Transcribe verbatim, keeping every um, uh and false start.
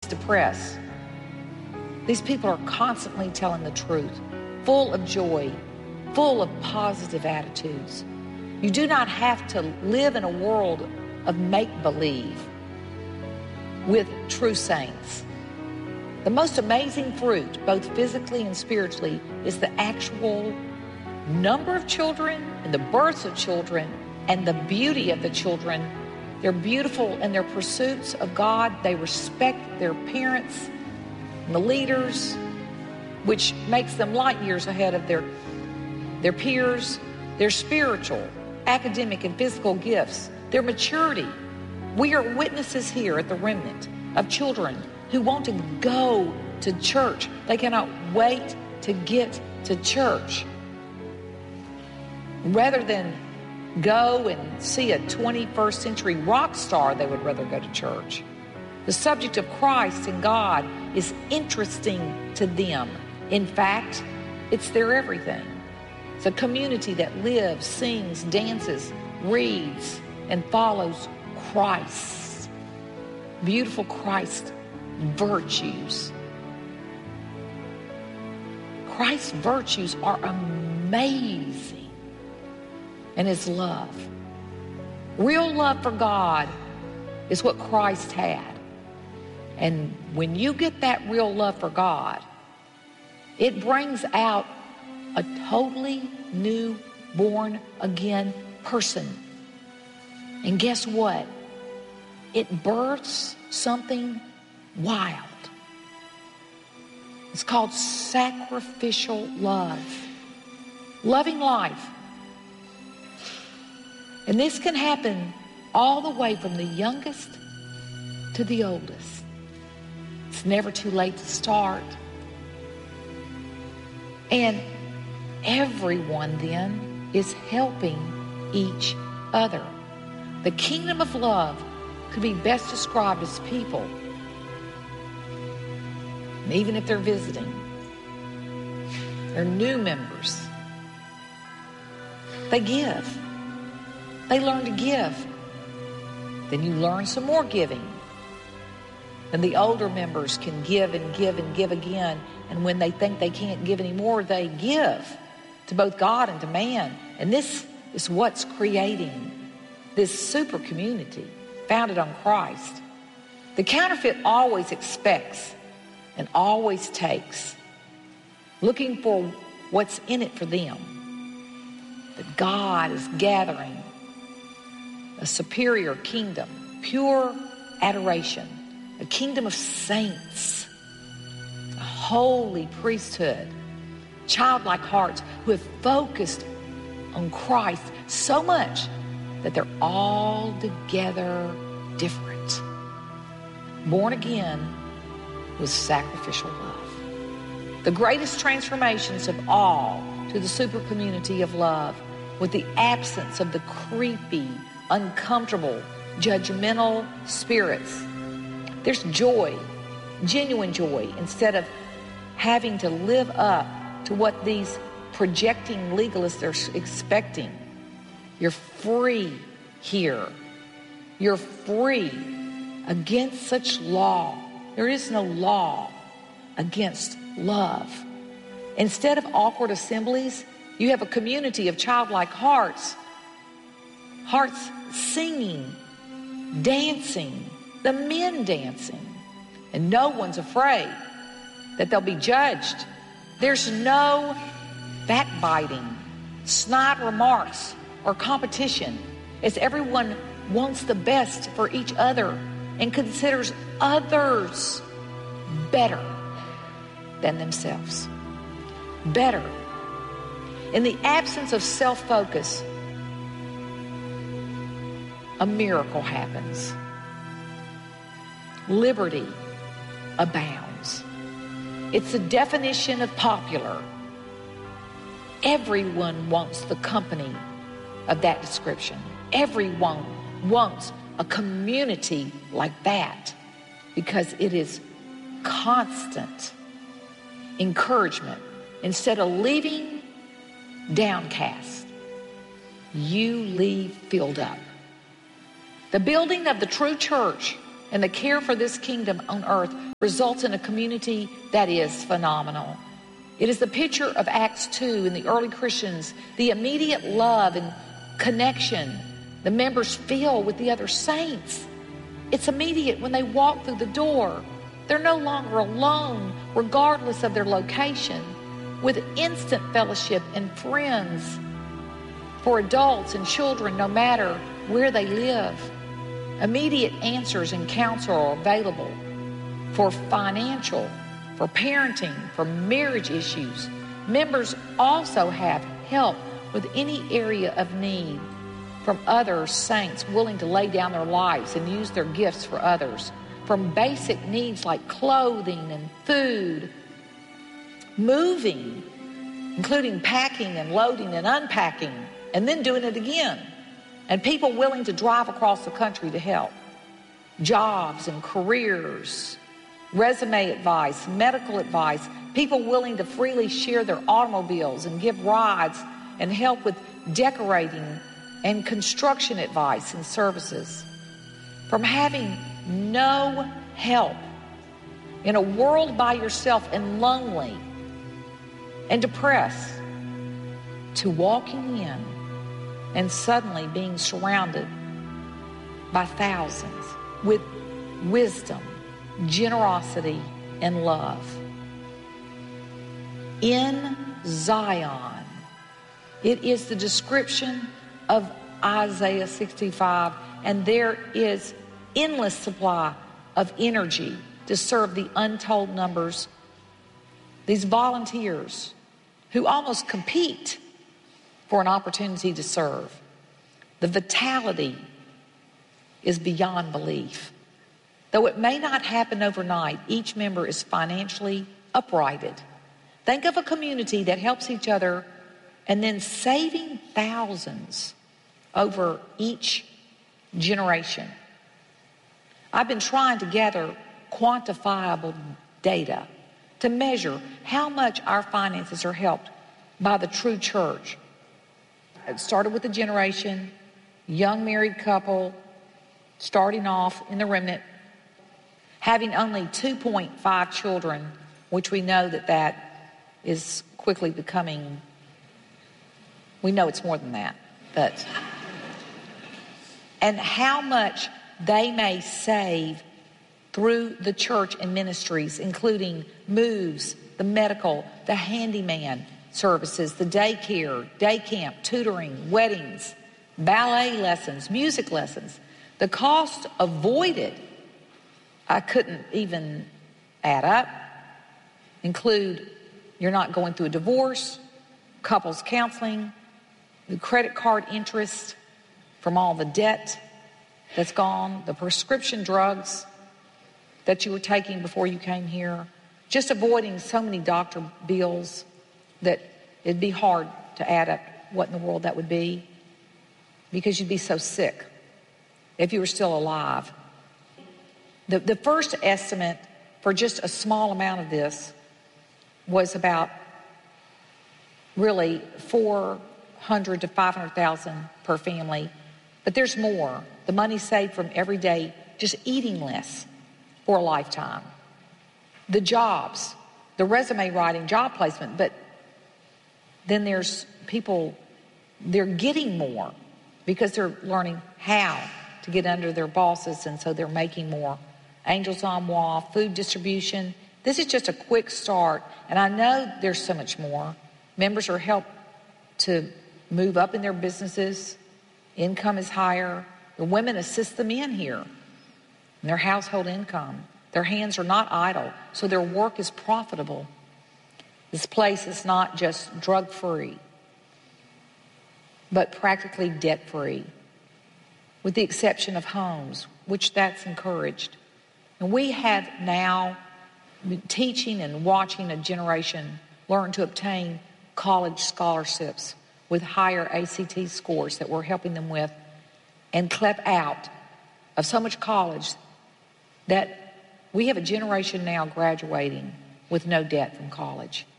depressed. These people are constantly telling the truth, full of joy, full of positive attitudes. You do not have to live in a world of make-believe with true saints. The most amazing fruit, both physically and spiritually, is the actual number of children and the births of children and the beauty of the children. They're beautiful in their pursuits of God. They respect their parents and the leaders, which makes them light years ahead of their, their peers, their spiritual, academic, and physical gifts, their maturity. We are witnesses here at the Remnant of children who want to go to church. They cannot wait to get to church. Rather than go and see a twenty-first century rock star, they would rather go to church. The subject of Christ and God is interesting to them. In fact, it's their everything. It's a community that lives, sings, dances, reads, and follows Christ. Beautiful Christ virtues. Christ's virtues are amazing. And his love. Real love for God is what Christ had. And when you get that real love for God, it brings out a totally new, born again person. And guess what? It births something wild. It's called sacrificial love. Loving life. And this can happen all the way from the youngest to the oldest. It's never too late to start. And everyone then is helping each other. The kingdom of love could be best described as people. And even if they're visiting, they're new members. They give. They learn to give. Then you learn some more giving. And the older members can give and give and give again. And when they think they can't give anymore, they give to both God and to man. And this is what's creating this super community founded on Christ. The counterfeit always expects and always takes, looking for what's in it for them. But God is gathering a superior kingdom, pure adoration, a kingdom of saints, a holy priesthood, childlike hearts who have focused on Christ so much that they're all together different. Born again with sacrificial love. The greatest transformations of all to the super community of love with the absence of the creepy, uncomfortable, judgmental spirits. There's joy, genuine joy, instead of having to live up to what these projecting legalists are expecting. You're free here. You're free against such law. There is no law against love. Instead of awkward assemblies, you have a community of childlike hearts. Hearts singing, dancing, the men dancing. And no one's afraid that they'll be judged. There's no backbiting, snide remarks, or competition, as everyone wants the best for each other and considers others better than themselves. Better. In the absence of self-focus, a miracle happens. Liberty abounds. It's the definition of popular. Everyone wants the company of that description. Everyone wants a community like that because it is constant encouragement. Instead of leaving downcast, you leave filled up. The building of the true church and the care for this kingdom on earth results in a community that is phenomenal. It is the picture of Acts two and the early Christians, the immediate love and connection the members feel with the other saints. It's immediate when they walk through the door. They're no longer alone, regardless of their location, with instant fellowship and friends for adults and children, no matter where they live. Immediate answers and counsel are available for financial, for parenting, for marriage issues. Members also have help with any area of need from other saints willing to lay down their lives and use their gifts for others, from basic needs like clothing and food, moving, including packing and loading and unpacking, and then doing it again, and people willing to drive across the country to help, jobs and careers, resume advice, medical advice, people willing to freely share their automobiles and give rides and help with decorating and construction advice and services. From having no help in a world by yourself and lonely and depressed, to walking in and suddenly being surrounded by thousands with wisdom, generosity, and love. In Zion, it is the description of Isaiah sixty-five, and there is endless supply of energy to serve the untold numbers, these volunteers who almost compete for an opportunity to serve. The vitality is beyond belief. Though it may not happen overnight, each member is financially uprighted. Think of a community that helps each other and then saving thousands over each generation. I've been trying to gather quantifiable data to measure how much our finances are helped by the true church. It started with a generation, young married couple, starting off in the remnant, having only two point five children, which we know that that is quickly becoming, we know it's more than that, but, and how much they may save through the church and ministries, including moves, the medical, the handyman services, the daycare, day camp, tutoring, weddings, ballet lessons, music lessons. The cost avoided, I couldn't even add up, include you're not going through a divorce, couples counseling, the credit card interest from all the debt that's gone, the prescription drugs that you were taking before you came here, just avoiding so many doctor bills that it'd be hard to add up what in the world that would be, because you'd be so sick if you were still alive. The, the first estimate for just a small amount of this was about really four hundred to five hundred thousand per family, but there's more. The money saved from every day just eating less for a lifetime. The jobs, the resume writing, job placement, but then there's people, they're getting more because they're learning how to get under their bosses, and so they're making more. Angels on Wall, food distribution. This is just a quick start, and I know there's so much more. Members are helped to move up in their businesses. Income is higher. The women assist them in here in their household income. Their hands are not idle, so their work is profitable. This place is not just drug-free, but practically debt-free, with the exception of homes, which that's encouraged. And we have now been teaching and watching a generation learn to obtain college scholarships with higher A C T scores that we're helping them with, and clep out of so much college that we have a generation now graduating with no debt from college.